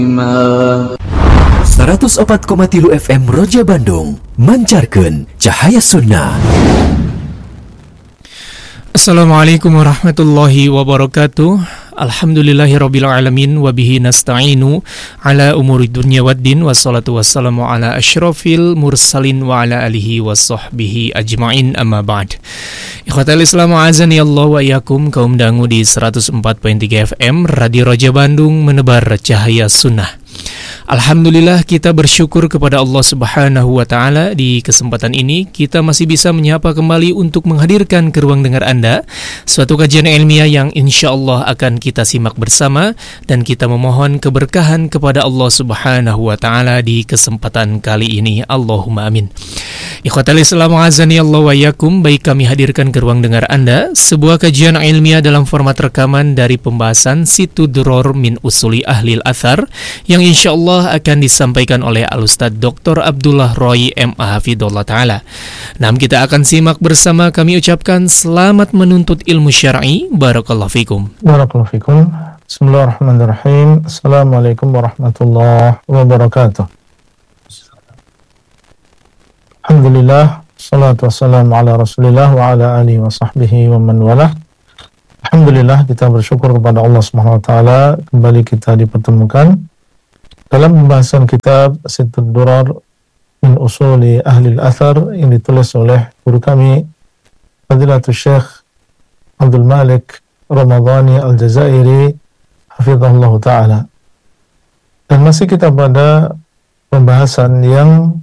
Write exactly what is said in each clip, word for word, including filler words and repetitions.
seratus empat koma tiga F M Roja Bandung mancarkeun cahaya sunnah. Assalamualaikum warahmatullahi wabarakatuh. Alhamdulillahirabbil alamin wa bihi nasta'inu ala umuri dunya waddin wassalatu wassalamu ala asyrafil mursalin wa ala alihi washabbihi ajmain amma ba'd. Ikhwatal Islam azani Allah wa iyyakum, kaum dangu di seratus empat koma tiga F M Radio Roja Bandung menebar cahaya sunnah. Alhamdulillah, kita bersyukur kepada Allah Subhanahu wa Ta'ala. Di kesempatan ini kita masih bisa menyapa kembali untuk menghadirkan ke ruang dengar Anda suatu kajian ilmiah yang insya Allah akan kita simak bersama, dan kita memohon keberkahan kepada Allah Subhanahu wa Ta'ala di kesempatan kali ini. Allahumma amin. Ikhwatal Islam azani Allah wa iyyakum, baik kami hadirkan ke ruang dengar Anda sebuah kajian ilmiah dalam format rekaman dari pembahasan Situ Duror min Usuli Ahlil Athar yang insya Allah akan disampaikan oleh Al-Ustadz Doktor Abdullah Roy M A Hafidhullah Ta'ala. Nah, kita akan simak bersama. Kami ucapkan selamat menuntut ilmu syar'i. Barakallahu fikum. Barakallahu fikum. Bismillahirrahmanirrahim. Assalamualaikum warahmatullahi wabarakatuh. Alhamdulillah, salatu wassalamu ala rasulillah wa ala alihi wa sahbihi wa man walah. Alhamdulillah, kita bersyukur kepada Allah Subhanahu wa Ta'ala, kembali kita dipertemukan dalam pembahasan kitab Situ Durar min Usuli Ahlil Athar yang ditulis oleh guru kami Fadilatul Syekh Abdul Malik Ramadhani Al-Jazairi hafizahullah ta'ala. Dan masih kita pada pembahasan yang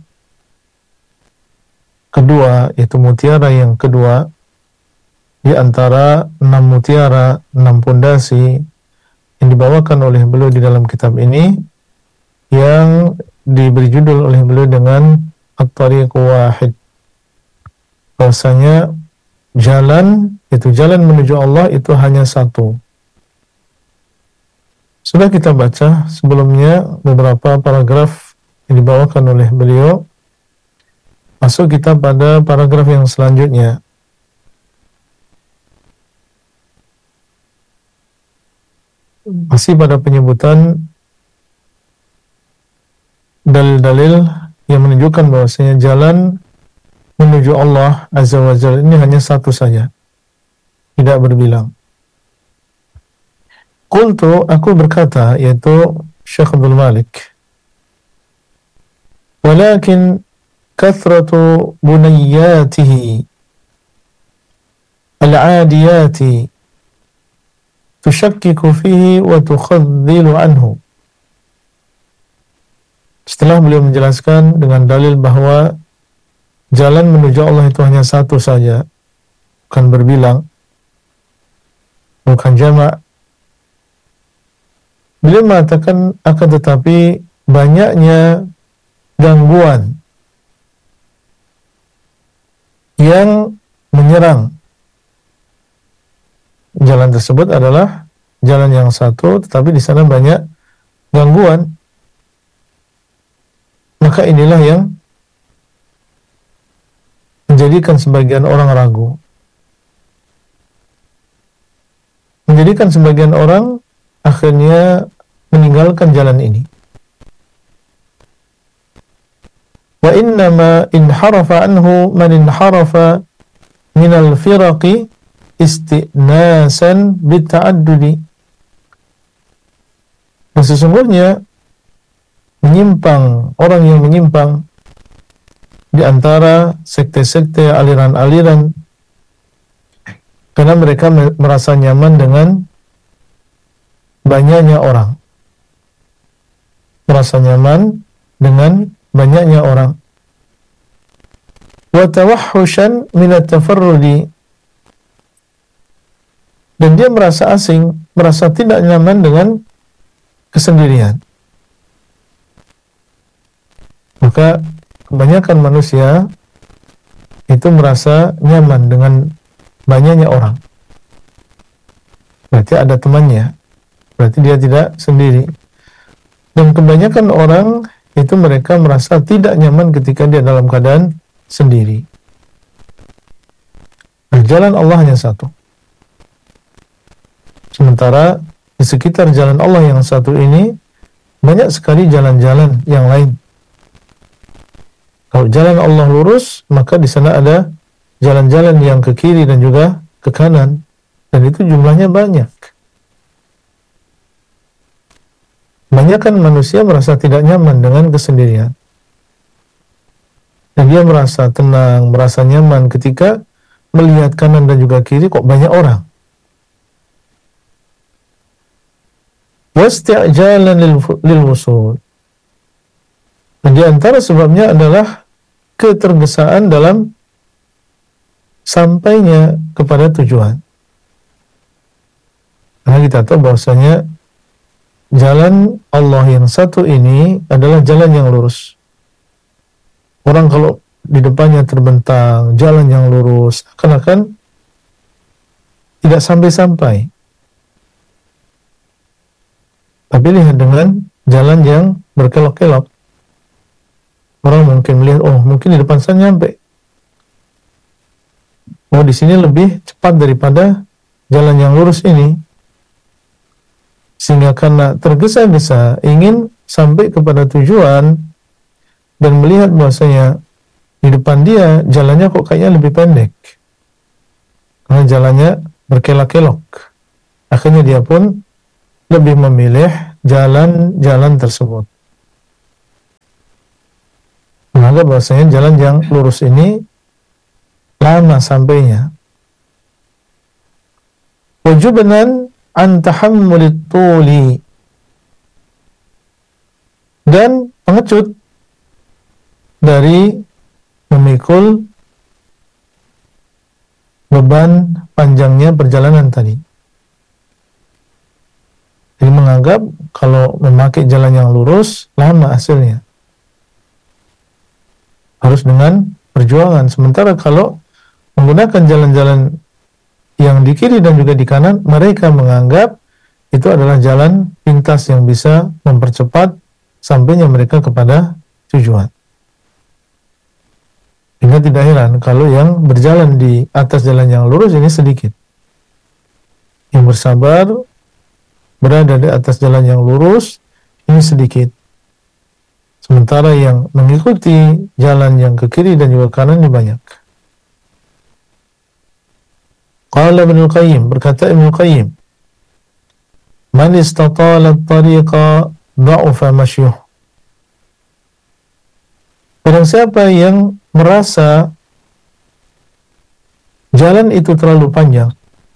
kedua, yaitu mutiara yang kedua di antara enam mutiara, enam pondasi yang dibawakan oleh beliau di dalam kitab ini, yang diberi judul oleh beliau dengan At-Tariq Wahid. Bahwasanya jalan, itu jalan menuju Allah itu hanya satu. Sudah kita baca sebelumnya beberapa paragraf yang dibawakan oleh beliau. Masuk kita pada paragraf yang selanjutnya. Masih pada penyebutan dalil-dalil yang menunjukkan bahwasanya jalan menuju Allah Azza wa Jalla ini hanya satu saja, tidak berbilang. Qultu, aku berkata, yaitu Syekh Abdul Malik, walakin kathratu bunayyatihi al-'adiyati tushakkiku fihi wa tukhadhilu anhu. Setelah beliau menjelaskan dengan dalil bahwa jalan menuju Allah itu hanya satu saja, bukan berbilang, bukan jamak, beliau mengatakan akan tetapi banyaknya gangguan yang menyerang jalan tersebut adalah jalan yang satu, tetapi di sana banyak gangguan. Maka inilah yang menjadikan sebagian orang ragu, menjadikan sebagian orang akhirnya meninggalkan jalan ini. Wa innama inharafa anhu man inharafa minal firaqi istinasan bita'addudi. Dan sesungguhnya menyimpang, orang yang menyimpang di antara sekte-sekte, aliran-aliran, karena mereka merasa nyaman dengan banyaknya orang, merasa nyaman dengan banyaknya orang. Wa tawahhushan min at-tafarrudi, dan dia merasa asing, merasa tidak nyaman dengan kesendirian. Maka kebanyakan manusia itu merasa nyaman dengan banyaknya orang. Berarti ada temannya, berarti dia tidak sendiri. Dan kebanyakan orang itu mereka merasa tidak nyaman ketika dia dalam keadaan sendiri. Nah, jalan Allah hanya satu. Sementara di sekitar jalan Allah yang satu ini banyak sekali jalan-jalan yang lain. Kalau jalan Allah lurus, maka di sana ada jalan-jalan yang ke kiri dan juga ke kanan, dan itu jumlahnya banyak. Banyak kan manusia merasa tidak nyaman dengan kesendirian. Dan dia merasa tenang, merasa nyaman ketika melihat kanan dan juga kiri kok banyak orang. Wasti'jalan lil wusul. Dan di antara sebabnya adalah ketergesaan dalam sampainya kepada tujuan. Karena kita tahu bahwasanya jalan Allah yang satu ini adalah jalan yang lurus. Orang kalau di depannya terbentang jalan yang lurus, akan-akan tidak sampai-sampai. Tapi lihat dengan jalan yang berkelok-kelok. Orang mungkin melihat, oh mungkin di depan saya nyampe. Oh di sini lebih cepat daripada jalan yang lurus ini. Sehingga karena tergesa-gesa ingin sampai kepada tujuan dan melihat bahwasanya di depan dia jalannya kok kayaknya lebih pendek. Karena jalannya berkelok-kelok. Akhirnya dia pun lebih memilih jalan-jalan tersebut. Menganggap bahwasanya jalan yang lurus ini lama sampainya. Wajubnan an tahammulit tuli, dan pengecut dari memikul beban panjangnya perjalanan tadi. Jadi menganggap kalau memakai jalan yang lurus lama hasilnya, harus dengan perjuangan. Sementara kalau menggunakan jalan-jalan yang di kiri dan juga di kanan, mereka menganggap itu adalah jalan pintas yang bisa mempercepat sampainya mereka kepada tujuan. Hingga tidak heran kalau yang berjalan di atas jalan yang lurus ini sedikit. Yang bersabar berada di atas jalan yang lurus ini sedikit. Sementara yang mengikuti jalan yang ke kiri dan juga kanan ini banyak. Qala Ibnul Qayyim, berkata Ibnul Qayyim, man istatala at-tariqa dha'ufa mashyuh. Barang siapa yang merasa jalan itu terlalu panjang,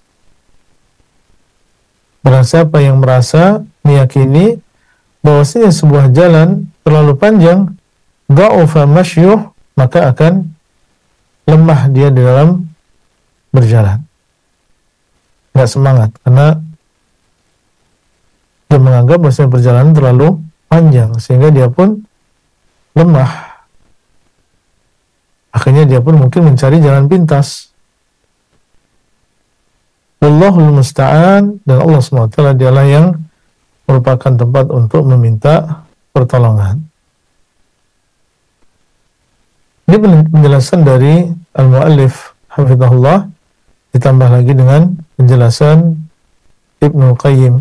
barang siapa yang merasa meyakini bahwasanya sebuah jalan terlalu panjang, dha'ufa mashyuh, maka akan lemah dia di dalam berjalan. Nggak semangat, karena dia menganggap bahwasanya perjalanan terlalu panjang, sehingga dia pun lemah. Akhirnya dia pun mungkin mencari jalan pintas. Wallahul musta'an, dan Allah subhanahu wa taala dialah yang merupakan tempat untuk meminta pertolongan. Ini penjelasan dari al-muallif hafizahullah, ditambah lagi dengan penjelasan Ibnul Qayyim.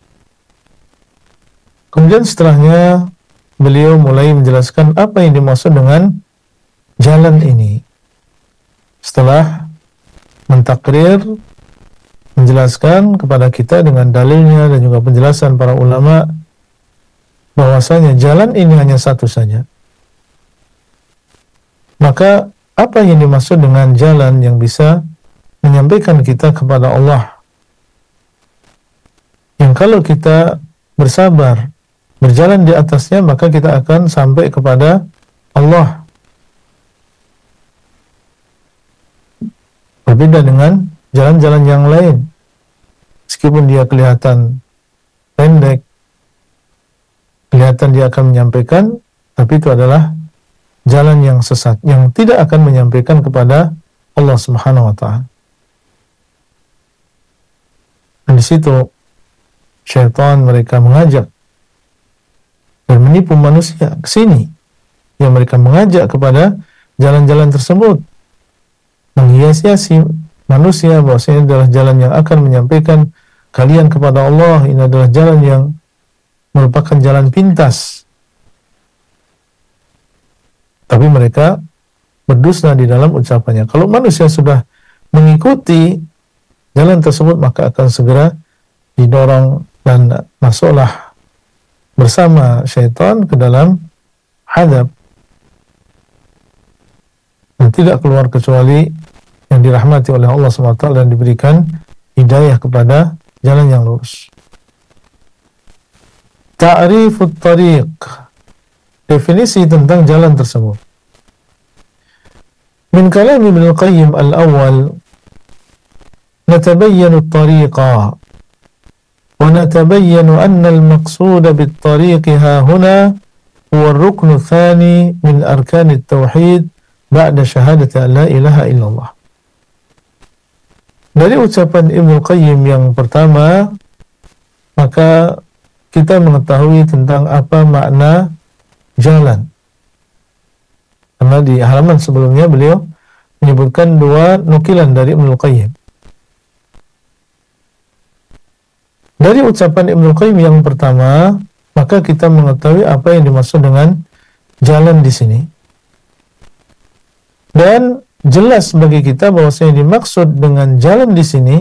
Kemudian setelahnya beliau mulai menjelaskan apa yang dimaksud dengan jalan ini. Setelah mentakrir, menjelaskan kepada kita dengan dalilnya dan juga penjelasan para ulama bahwasanya jalan ini hanya satu saja. Maka apa yang dimaksud dengan jalan yang bisa menyampaikan kita kepada Allah, yang kalau kita bersabar berjalan di atasnya maka kita akan sampai kepada Allah. Berbeda dengan jalan-jalan yang lain, meskipun dia kelihatan pendek, kelihatan dia akan menyampaikan, tapi itu adalah jalan yang sesat, yang tidak akan menyampaikan kepada Allah Subhanahu wa taala. Dan di situ syaitan mereka mengajak dan menipu manusia ke sini, yang mereka mengajak kepada jalan-jalan tersebut, menghias-hiasi manusia bahwa ini adalah jalan yang akan menyampaikan kalian kepada Allah, ini adalah jalan yang merupakan jalan pintas. Tapi mereka berdusta di dalam ucapannya. Kalau manusia sudah mengikuti jalan tersebut, maka akan segera didorong dan masuklah bersama syaitan ke dalam hadab. Dan tidak keluar kecuali yang dirahmati oleh Allah subhanahu wa taala dan diberikan hidayah kepada jalan yang lurus. Ta'rifut tariq, definisi tentang jalan tersebut. Min kalam Ibnu Qayyim al-awwal natabayyanu at-tariqa wa natabayyanu anna al-maqsuda bit-tariqi ha huna huwa ar-ruknu tsani min arkan at-tauhid ba'da syahadati an la ilaha illallah. Dari ucapan Ibnu Qayyim yang pertama, maka kita mengetahui tentang apa makna jalan. Karena di halaman sebelumnya beliau menyebutkan dua nukilan dari Ibnu Qayyim. Dari ucapan Ibnu Qayyim yang pertama, maka kita mengetahui apa yang dimaksud dengan jalan di sini. Dan jelas bagi kita bahwasanya yang dimaksud dengan jalan di sini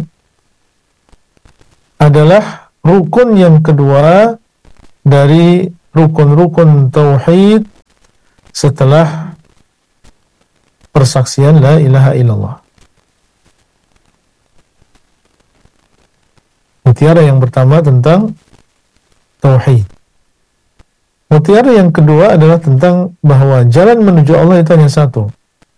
adalah rukun yang kedua dari rukun-rukun tauhid setelah persaksian la ilaha illallah. Mutiara yang pertama tentang tauhid. Mutiara yang kedua adalah tentang bahwa jalan menuju Allah itu hanya satu.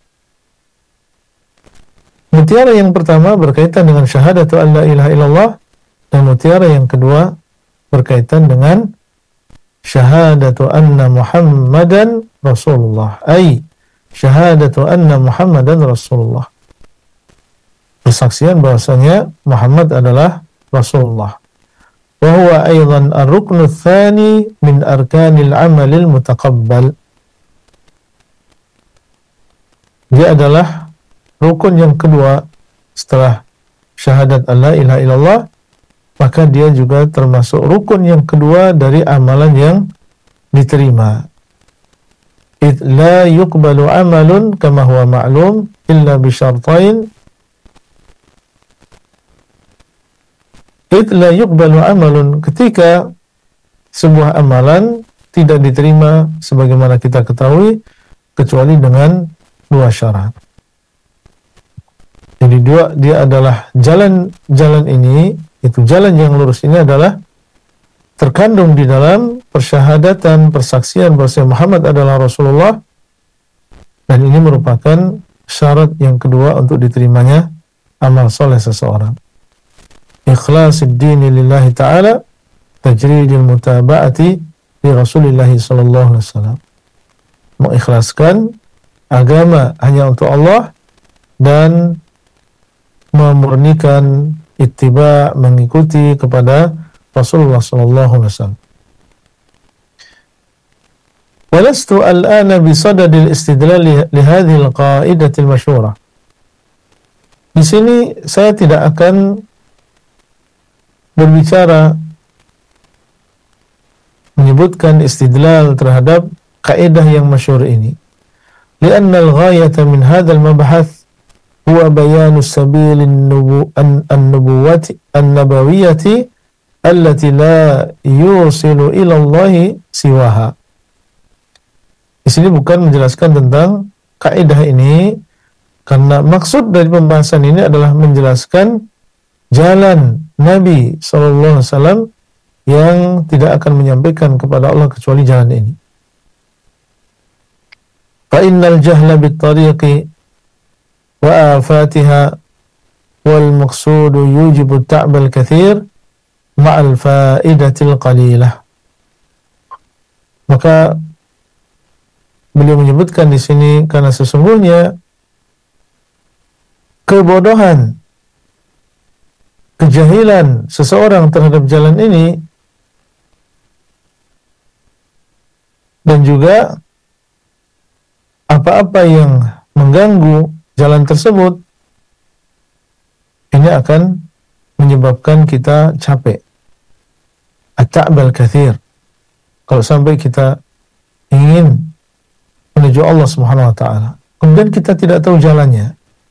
Mutiara yang pertama berkaitan dengan syahadatu an la ilaha illallah, dan mutiara yang kedua berkaitan dengan syahadatu anna Muhammadan Rasulullah, ay syahadatu anna Muhammadan Rasulullah, persaksian bahwasanya Muhammad adalah Rasulullah. Wa huwa aidan ar-ruknu tsani min arkanil amalil mutaqabbal. Dia adalah rukun yang kedua setelah syahadat an la ilaha illallah, maka dia juga termasuk rukun yang kedua dari amalan yang diterima. Id la yuqbalu amalun kama huwa ma'lum illa bi syartain. Id la yuqbalu amalun, ketika sebuah amalan tidak diterima sebagaimana kita ketahui kecuali dengan dua syarat. Jadi dua, dia adalah jalan-jalan ini, itu jalan yang lurus ini adalah terkandung di dalam persyahadatan, persaksian bahwa Muhammad adalah Rasulullah, dan ini merupakan syarat yang kedua untuk diterimanya amal soleh seseorang. Ikhlasid dini lillahi ta'ala tajridil mutaba'ati li Rasulillah sallallahu alaihi wasallam. Mengikhlaskan agama hanya untuk Allah dan memurnikan ittiba, mengikuti kepada Rasulullah sallallahu alaihi wasallam. Walastu al-ana bisadadil istidlal li hadhihi al-qa'idati al-masyhurah. Di sini saya tidak akan berbicara menyebutkan istidlal terhadap kaidah yang masyhur ini. Lianna al-ghayata min hadzal mabhath huwa bayanu sabil an-nubuwati an-nabawiyyati allati la yusilu ila Allah siwaha. Di sini bukan menjelaskan tentang kaidah ini, karena maksud dari pembahasan ini adalah menjelaskan jalan Nabi sallallahu alaihi wasallam yang tidak akan menyampaikan kepada Allah kecuali jalan ini. Fa innal jahla bit tariqi wa afatiha wal maqsudu yujibu at-ta'bal katsir ma'al fa'idatil qalilah. Maka beliau menyebutkan di sini karena sesungguhnya kebodohan, kejahilan seseorang terhadap jalan ini dan juga apa-apa yang mengganggu jalan tersebut ini akan menyebabkan kita capek. At-ta'bal katsir, Kalau sampai kita ingin menuju Allah Subhanahu wa taala, kemudian kita tidak tahu jalannya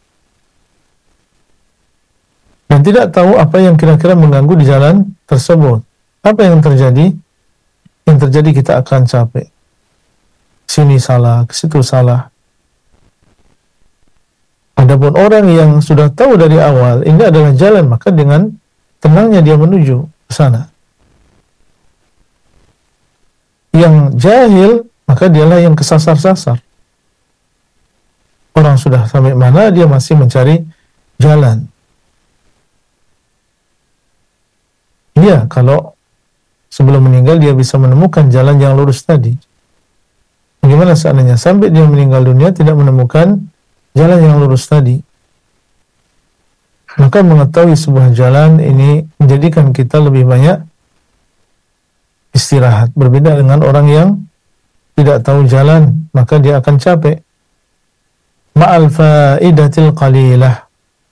dan tidak tahu apa yang kira-kira mengganggu di jalan tersebut, apa yang terjadi? Yang terjadi kita akan capek. Sini salah, ke situ salah. Adapun orang yang sudah tahu dari awal ini adalah jalan, maka dengan tenangnya dia menuju ke sana. Yang jahil, maka dialah yang kesasar-sasar. Orang sudah sampai mana, dia masih mencari jalan. Iya, kalau sebelum meninggal dia bisa menemukan jalan yang lurus tadi. Bagaimana seandainya sampai dia meninggal dunia tidak menemukan jalan yang lurus tadi? Maka mengetahui sebuah jalan ini menjadikan kita lebih banyak istirahat. Berbeda dengan orang yang tidak tahu jalan, maka dia akan capek. Ma'al faidatil qalilah,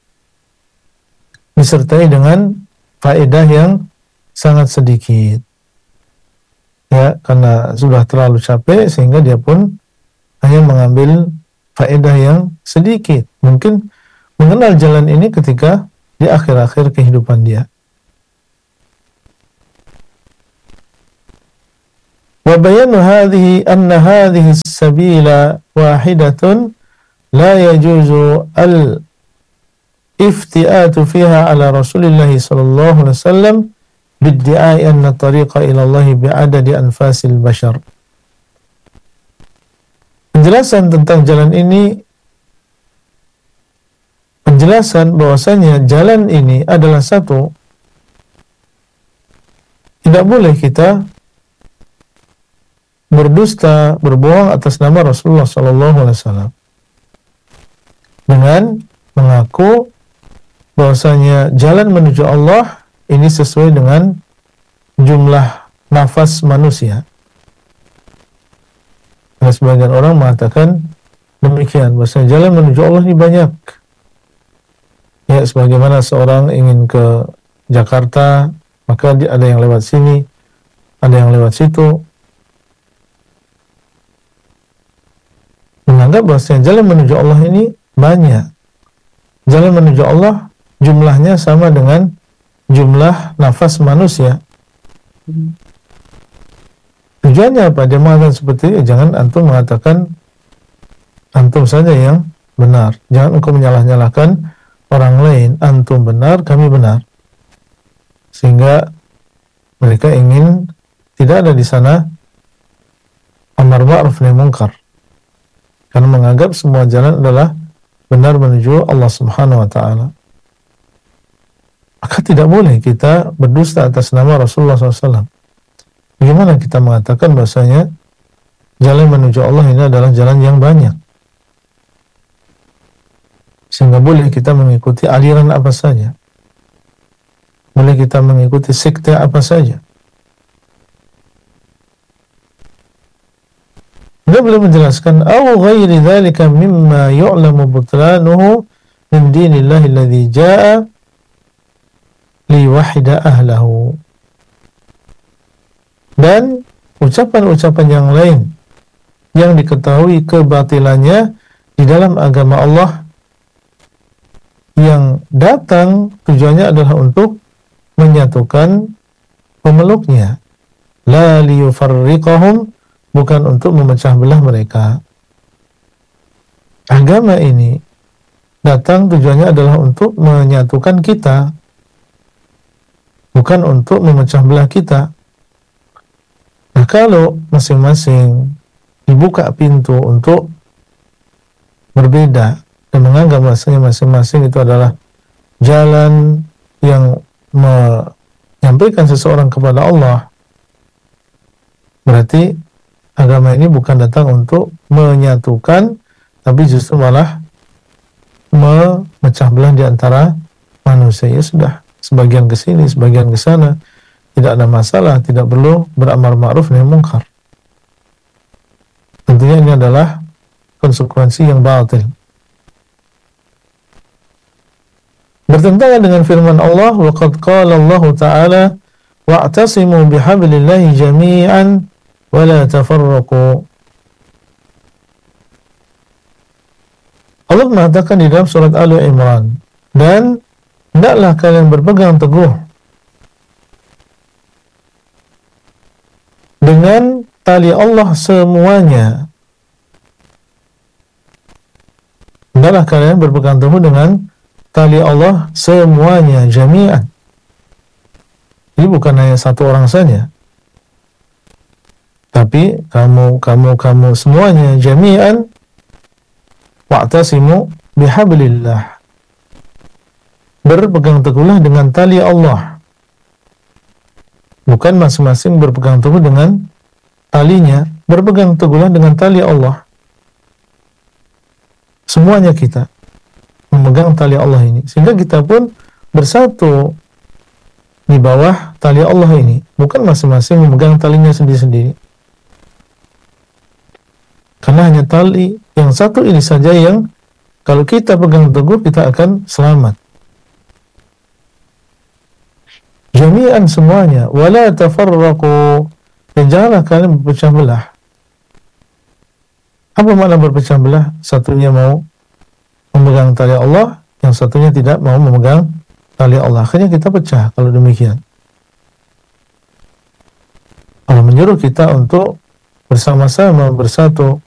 disertai dengan faedah yang sangat sedikit. Ya, karena sudah terlalu capek sehingga dia pun hanya mengambil faedah yang sedikit. Mungkin mengenal jalan ini ketika di akhir-akhir kehidupan dia. Wa bayanu hadhihi anna hadhihi as-sabila wahidatun la yajuzu al-ifti'atu fiha ala Rasulillah sallallahu alaihi wasallam bidda'i anna tariqa ila Allah bi'adadi anfasil bashar. Penjelasan tentang jalan ini, penjelasan bahwasanya jalan ini adalah satu. Tidak boleh kita berdusta, berbohong atas nama Rasulullah sallallahu alaihi wasallam dengan mengaku bahwasanya jalan menuju Allah ini sesuai dengan jumlah nafas manusia. Nah, sebagian orang mengatakan demikian, bahwasanya jalan menuju Allah ini banyak. Ya, sebagaimana seorang ingin ke Jakarta, maka ada yang lewat sini, ada yang lewat situ. Menganggap bahwasanya jalan menuju Allah ini banyak. Jalan menuju Allah jumlahnya sama dengan jumlah nafas manusia. Tujuannya apa? Dia mengatakan seperti itu. Jangan antum mengatakan antum saja yang benar. Jangan engkau menyalah-nyalahkan orang lain. Antum benar, kami benar. Sehingga mereka ingin tidak ada di sana amar ma'ruf nahi munkar. Karena menganggap semua jalan adalah benar menuju Allah Subhanahu wa taala. Maka tidak boleh kita berdusta atas nama Rasulullah shallallahu alaihi wasallam. Bagaimana kita mengatakan bahasanya jalan menuju Allah ini adalah jalan yang banyak, sehingga boleh kita mengikuti aliran apa saja, boleh kita mengikuti sekte apa saja. Dia boleh menjelaskan au ghairi dzalika mimma yu'lamu butlanuhu min dinillahi alladzi jaa'a liwahida ahlahu. Dan ucapan-ucapan yang lain yang diketahui kebatilannya di dalam agama Allah yang datang tujuannya adalah untuk menyatukan pemeluknya, la liyufarriqahum, bukan untuk memecah belah mereka. Agama ini datang tujuannya adalah untuk menyatukan kita, bukan untuk memecah belah kita. Nah, kalau masing-masing dibuka pintu untuk berbeda dan menganggap bahasanya masing-masing itu adalah jalan yang menyampaikan seseorang kepada Allah, berarti agama ini bukan datang untuk menyatukan, tapi justru malah memecah belah di antara manusia. Ya sudah, sebagian ke sini, sebagian ke sana, tidak ada masalah, tidak perlu beramar ma'ruf nahi munkar. Tentunya ini adalah konsekuensi yang batil. Bertentangan dengan firman Allah, wa qad qala Allah Ta'ala wa'tasimu bihablillahi jami'an wa la tafarraqu. Allah mengatakan di dalam surat Ali Imran, dan hendaklah kalian berpegang teguh dengan tali Allah semuanya. Hendaklah kalian berpegang teguh dengan tali Allah semuanya, jami'an. Ini bukan hanya satu orang saja, tapi kamu, kamu, kamu semuanya, jami'an. Wa'tasimu bihablillah. Berpegang teguhlah dengan tali Allah. Bukan masing-masing berpegang teguh dengan talinya, berpegang teguhlah dengan tali Allah. Semuanya kita memegang tali Allah ini, sehingga kita pun bersatu di bawah tali Allah ini, bukan masing-masing memegang talinya sendiri-sendiri. Karena hanya tali yang satu ini saja yang kalau kita pegang teguh kita akan selamat. Jami'an semuanya, wala tafarraqu, dan janganlah kalian berpecah belah. Apa makna berpecah belah? Satunya mau memegang tali Allah, yang satunya tidak mau memegang tali Allah. Akhirnya kita pecah kalau demikian. Allah menyuruh kita untuk bersama-sama bersatu